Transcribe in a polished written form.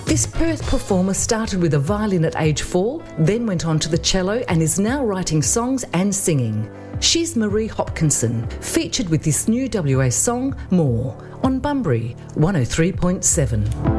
This Perth performer started with a violin at age 4, then went on to the cello and is now writing songs and singing. She's Marie Hopkinson, featured with this new WA song, More, on Bunbury 103.7.